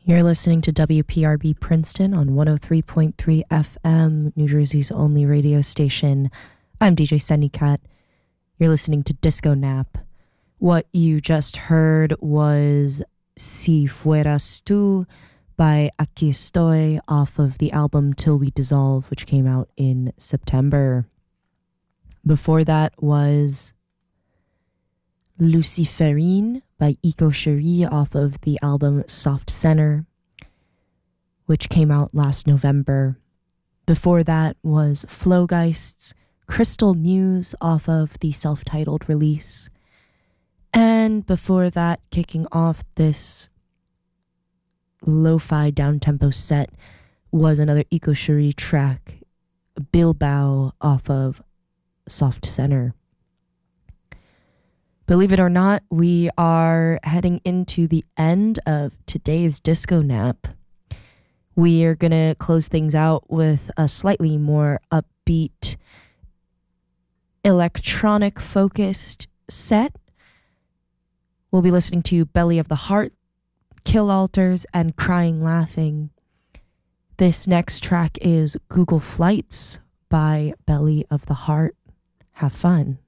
You're listening to WPRB Princeton on 103.3 FM, New Jersey's only radio station. I'm DJ Sendikat. You're listening to Disco Nap. What you just heard was Si Fueras Tú by Aquí Estoy off of the album Till We Dissolve, which came out in September. Before that was Luciferine by Eco Cherie off of the album Soft Center, which came out last November. Before that was Flowgeist's Crystal Muse off of the self-titled release. And before that, kicking off this lo-fi down-tempo set was another Eco Cherie track, Bilbao off of Soft Center. Believe it or not, we are heading into the end of today's Disco Nap. We are going to close things out with a slightly more upbeat, electronic-focused set. We'll be listening to Belly of the Heart, Kill Alters, and Crying Laughing. This next track is Google Flights by Belly of the Heart. Have fun.